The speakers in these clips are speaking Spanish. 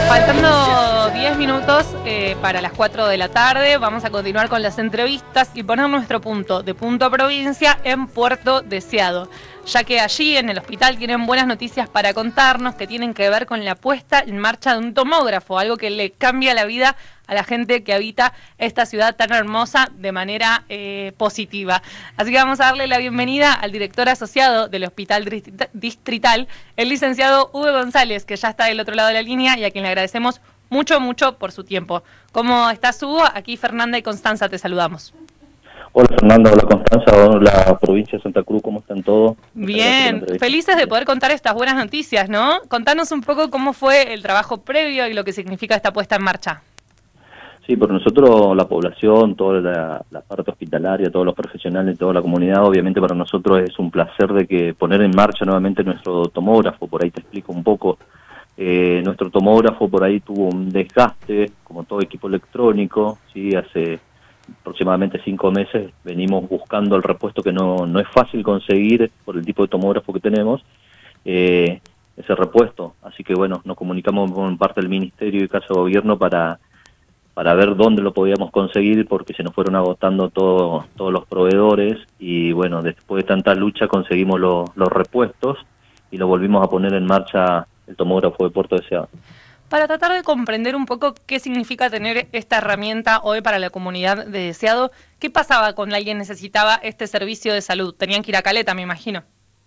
Faltando 10 minutos para las 4 de la tarde, vamos a continuar con las entrevistas y poner nuestro punto de Punto Provincia en Puerto Deseado, ya que allí en el hospital tienen buenas noticias para contarnos que tienen que ver con la puesta en marcha de un tomógrafo, algo que le cambia la vida a la gente que habita esta ciudad tan hermosa de manera positiva. Así que vamos a darle la bienvenida al director asociado del Hospital Distrital, el licenciado Hugo González, que ya está del otro lado de la línea y a quien le agradecemos mucho por su tiempo. ¿Cómo estás, Hugo? Aquí Fernanda y Constanza te saludamos. Hola Fernanda, hola Constanza, hola provincia de Santa Cruz, ¿cómo están todos? Bien, felices de poder contar estas buenas noticias, ¿no? Contanos un poco cómo fue el trabajo previo y lo que significa esta puesta en marcha. Sí, por nosotros, la población, toda la parte hospitalaria, todos los profesionales, toda la comunidad, obviamente para nosotros es un placer de que poner en marcha nuevamente nuestro tomógrafo. Por ahí te explico un poco. Nuestro tomógrafo por ahí tuvo un desgaste, como todo equipo electrónico, ¿sí? Hace aproximadamente 5 meses venimos buscando el repuesto que no es fácil conseguir por el tipo de tomógrafo que tenemos, ese repuesto. Así que bueno, nos comunicamos con parte del Ministerio y Casa de Gobierno para ver dónde lo podíamos conseguir, porque se nos fueron agotando todos los proveedores y bueno, después de tanta lucha conseguimos los repuestos y lo volvimos a poner en marcha el tomógrafo de Puerto Deseado. Para tratar de comprender un poco qué significa tener esta herramienta hoy para la comunidad de Deseado, ¿qué pasaba cuando alguien necesitaba este servicio de salud? Tenían que ir a Caleta, me imagino.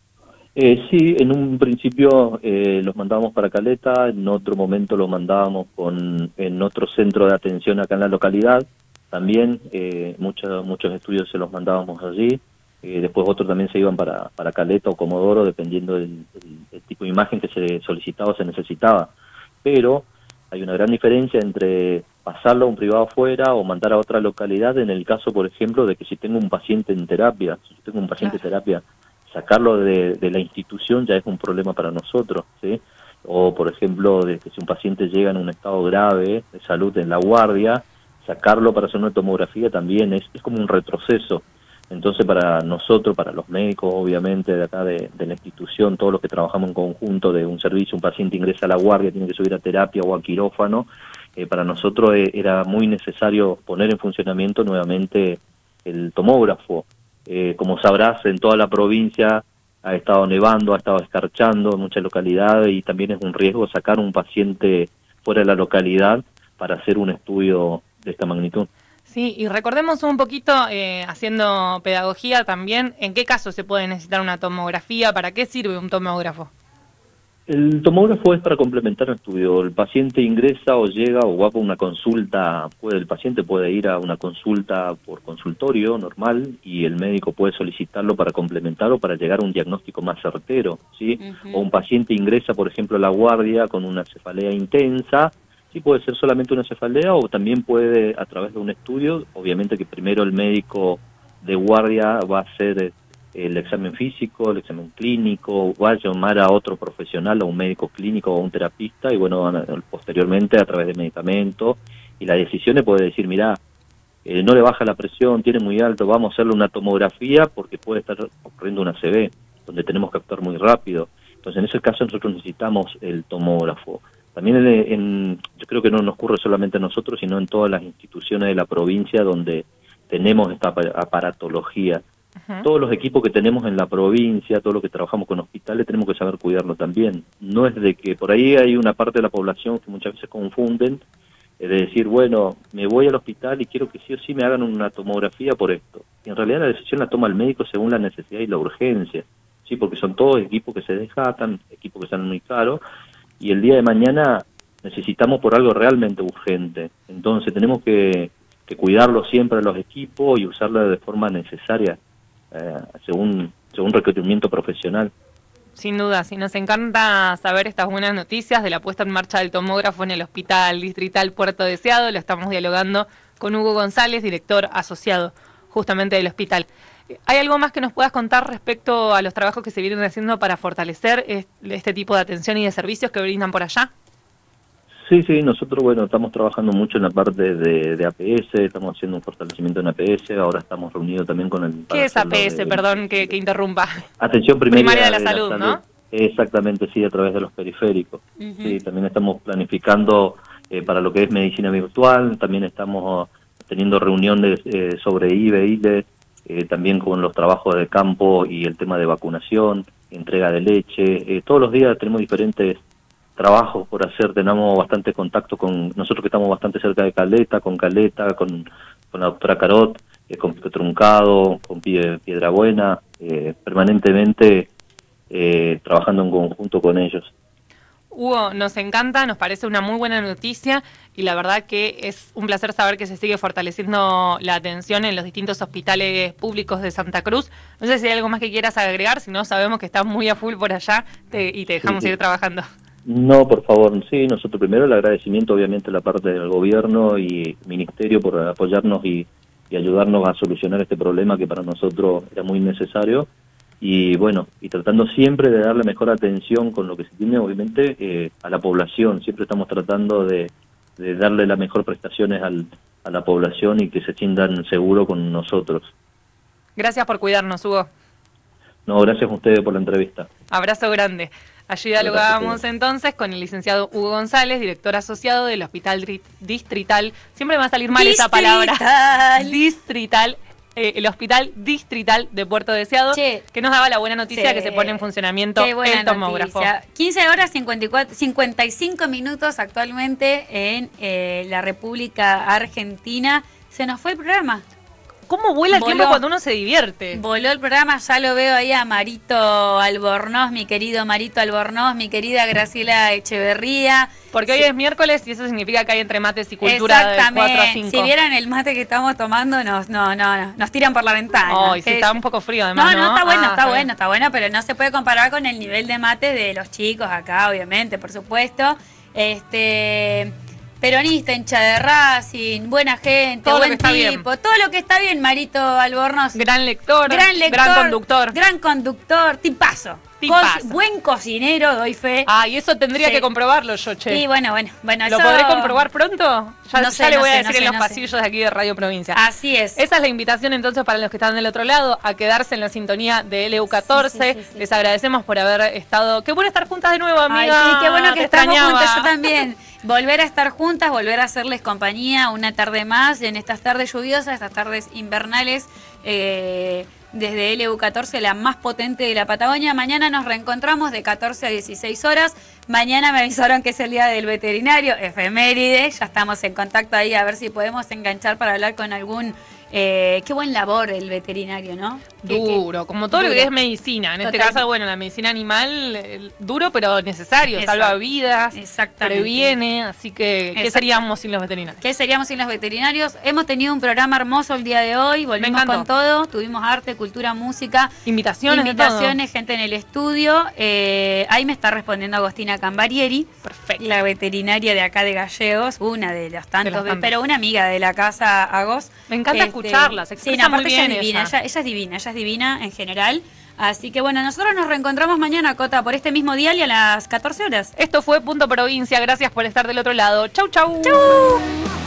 Sí, en un principio los mandábamos para Caleta, en otro momento los mandábamos en otro centro de atención acá en la localidad, también muchos estudios se los mandábamos allí, después otros también se iban para Caleta o Comodoro, dependiendo del tipo de imagen que se solicitaba o se necesitaba, pero hay una gran diferencia entre pasarlo a un privado afuera o mandar a otra localidad en el caso, por ejemplo, de que si tengo un paciente en terapia, sacarlo de la institución ya es un problema para nosotros, ¿sí? O, por ejemplo, de que si un paciente llega en un estado grave de salud en la guardia, sacarlo para hacer una tomografía también es como un retroceso. Entonces, para nosotros, para los médicos, obviamente, de acá de la institución, todos los que trabajamos en conjunto de un servicio, un paciente ingresa a la guardia, tiene que subir a terapia o a quirófano, para nosotros era muy necesario poner en funcionamiento nuevamente el tomógrafo. Como sabrás, en toda la provincia ha estado nevando, ha estado escarchando en muchas localidades y también es un riesgo sacar un paciente fuera de la localidad para hacer un estudio de esta magnitud. Sí, y recordemos un poquito, haciendo pedagogía también, ¿en qué caso se puede necesitar una tomografía? ¿Para qué sirve un tomógrafo? El tomógrafo es para complementar el estudio. El paciente ingresa o llega o va por una consulta, el paciente puede ir a una consulta por consultorio normal y el médico puede solicitarlo para complementarlo para llegar a un diagnóstico más certero, ¿sí? O un paciente ingresa, por ejemplo, a la guardia con una cefalea intensa, sí puede ser solamente una cefalea o también puede a través de un estudio, obviamente que primero el médico de guardia va a hacer el examen físico, el examen clínico, va a llamar a otro profesional, a un médico clínico o a un terapista, y bueno, posteriormente a través de medicamentos, y la decisión le puede decir, mirá, no le baja la presión, tiene muy alto, vamos a hacerle una tomografía porque puede estar ocurriendo una ACV, donde tenemos que actuar muy rápido. Entonces, en ese caso nosotros necesitamos el tomógrafo. También yo creo que no nos ocurre solamente a nosotros, sino en todas las instituciones de la provincia donde tenemos esta aparatología. Todos los equipos que tenemos en la provincia, todos los que trabajamos con hospitales, tenemos que saber cuidarlo también. No es de que por ahí hay una parte de la población que muchas veces confunden, de decir, bueno, me voy al hospital y quiero que sí o sí me hagan una tomografía por esto. Y en realidad la decisión la toma el médico según la necesidad y la urgencia, sí, porque son todos equipos que se desgatan, equipos que están muy caros, y el día de mañana necesitamos por algo realmente urgente. Entonces tenemos que cuidarlo siempre a los equipos y usarlo de forma necesaria, según requerimiento profesional. Sin duda, sí, nos encanta saber estas buenas noticias de la puesta en marcha del tomógrafo en el Hospital Distrital Puerto Deseado. Lo estamos dialogando con Hugo González, director asociado justamente del hospital. ¿Hay algo más que nos puedas contar respecto a los trabajos que se vienen haciendo para fortalecer este tipo de atención y de servicios que brindan por allá? Sí, nosotros, bueno, estamos trabajando mucho en la parte de APS, estamos haciendo un fortalecimiento en APS, ahora estamos reunidos también con el... ¿Qué es APS? Perdón que interrumpa. Atención primaria de la salud, ¿no? Exactamente, sí, a través de los periféricos. Sí, también estamos planificando para lo que es medicina virtual, también estamos teniendo reuniones sobre IBE, también con los trabajos de campo y el tema de vacunación, entrega de leche. Todos los días tenemos diferentes trabajos por hacer, tenemos bastante contacto con nosotros que estamos bastante cerca de Caleta, con la doctora Carot, con Pico Truncado, con Piedrabuena, permanentemente trabajando en conjunto con ellos. Hugo, nos encanta, nos parece una muy buena noticia y la verdad que es un placer saber que se sigue fortaleciendo la atención en los distintos hospitales públicos de Santa Cruz. No sé si hay algo más que quieras agregar, si no sabemos que estás muy a full por allá y te dejamos seguir trabajando. No, por favor, sí, nosotros primero el agradecimiento obviamente a la parte del gobierno y ministerio por apoyarnos y ayudarnos a solucionar este problema que para nosotros era muy necesario. Y bueno, y tratando siempre de darle mejor atención con lo que se tiene, obviamente, a la población. Siempre estamos tratando de darle las mejores prestaciones a la población y que se sientan seguros con nosotros. Gracias por cuidarnos, Hugo. No, gracias a ustedes por la entrevista. Abrazo grande. Allí dialogábamos entonces con el licenciado Hugo González, director asociado del Hospital Distrital. Siempre me va a salir mal esa palabra. Distrital. El Hospital Distrital de Puerto Deseado, que nos daba la buena noticia que se pone en funcionamiento el tomógrafo. Noticia. 15 horas 55 minutos actualmente en la República Argentina. Se nos fue el programa. ¿Cómo vuela el tiempo cuando uno se divierte? Voló el programa, ya lo veo ahí a Marito Albornoz, mi querido Marito Albornoz, mi querida Graciela Echeverría. Porque hoy es miércoles y eso significa que hay entre mates y cultura de 4 a 5. Si vieran el mate que estamos tomando, nos tiran por la ventana. Sí, está un poco frío además, ¿no? Está bueno, pero no se puede comparar con el nivel de mate de los chicos acá, obviamente, por supuesto. Peronista, hincha de Racing, buena gente, todo buen tipo, bien. Todo lo que está bien, Marito Albornoz. Gran lector, gran conductor, tipazo. Buen cocinero, doy fe. Y eso tendría que comprobarlo yo, che. Y bueno, ¿Lo podré comprobar pronto? Ya le voy a decir en los pasillos de aquí de Radio Provincia. Así es. Esa es la invitación entonces para los que están del otro lado, a quedarse en la sintonía de LU14. Sí. Les agradecemos por haber estado. Qué bueno estar juntas de nuevo, amiga. Sí, qué bueno que estamos juntas, yo también. Volver a estar juntas, volver a hacerles compañía una tarde más, en estas tardes lluviosas, estas tardes invernales, desde LU14, la más potente de la Patagonia. Mañana nos reencontramos de 14 a 16 horas. Mañana me avisaron que es el día del veterinario, efeméride. Ya estamos en contacto ahí a ver si podemos enganchar para hablar con algún... qué buen labor el veterinario, ¿no? Duro, como todo lo que es medicina. En este caso, bueno, la medicina animal, duro pero necesario, salva vidas, previene, así que ¿qué seríamos sin los veterinarios? ¿Qué seríamos sin los veterinarios? Hemos tenido un programa hermoso el día de hoy, volvimos con todo, tuvimos arte, cultura, música, invitaciones, gente en el estudio. Ahí me está respondiendo Agostina Cambarieri, perfecto, la veterinaria de acá de Gallegos, una de los tantos, pero una amiga de la casa Agos. Me encanta escucharlas, expresa muy bien ella es divina en general. Así que bueno, nosotros nos reencontramos mañana, Cota, por este mismo dial y a las 14 horas. Esto fue Punto Provincia, gracias por estar del otro lado. Chau, chau. Chau.